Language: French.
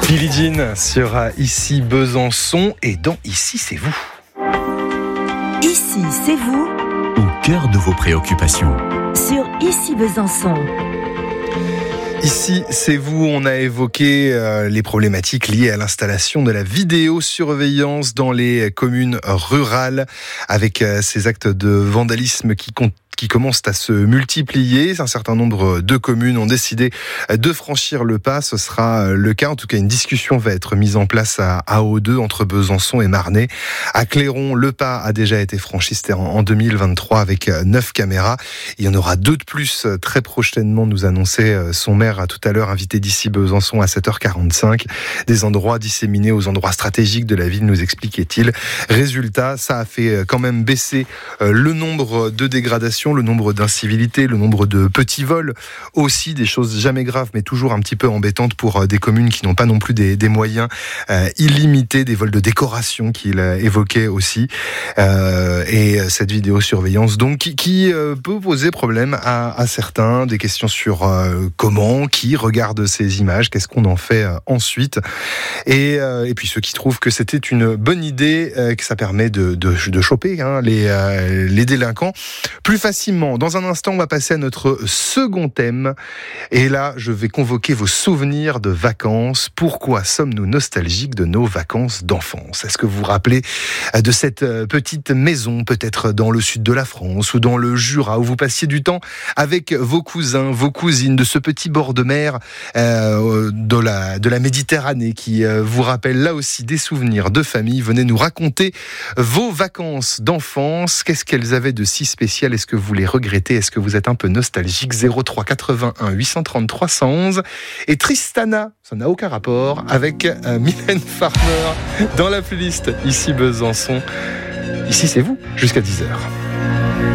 Billie Jean sur Ici Besançon et dans Ici c'est vous. Ici c'est vous, au cœur de vos préoccupations. Sur Ici Besançon. Ici, c'est vous, on a évoqué les problématiques liées à l'installation de la vidéosurveillance dans les communes rurales avec ces actes de vandalisme qui commencent à se multiplier. Un certain nombre de communes ont décidé de franchir le pas. Ce sera le cas. En tout cas, une discussion va être mise en place à AO2 entre Besançon et Marnay. À Clairon, le pas a déjà été franchi. C'était en 2023 avec 9 caméras. Il y en aura 2 de plus très prochainement, nous annonçait son maire tout à l'heure, invité d'Ici Besançon à 7h45. Des endroits disséminés aux endroits stratégiques de la ville, nous expliquait-il. Résultat, ça a fait quand même baisser le nombre de dégradations, le nombre d'incivilités, le nombre de petits vols, aussi des choses jamais graves mais toujours un petit peu embêtantes pour des communes qui n'ont pas non plus des moyens illimités, des vols de décoration qu'il évoquait aussi, et cette vidéosurveillance donc qui peut poser problème à certains, des questions sur comment, qui regarde ces images, qu'est-ce qu'on en fait ensuite, et puis ceux qui trouvent que c'était une bonne idée, que ça permet de choper les délinquants plus facilement. Dans un instant, on va passer à notre second thème. Et là, je vais convoquer vos souvenirs de vacances. Pourquoi sommes-nous nostalgiques de nos vacances d'enfance ? Est-ce que vous vous rappelez de cette petite maison, peut-être dans le sud de la France ou dans le Jura, où vous passiez du temps avec vos cousins, vos cousines, de ce petit bord de mer de la Méditerranée qui vous rappelle là aussi des souvenirs de famille? Venez nous raconter vos vacances d'enfance. Qu'est-ce qu'elles avaient de si spécial? Est-ce que vous les regrettez? Est-ce que vous êtes un peu nostalgique? 03 81 833 111. Et Tristana, ça n'a aucun rapport avec Mylène Farmer dans la playlist Ici Besançon. Ici c'est vous, jusqu'à 10h.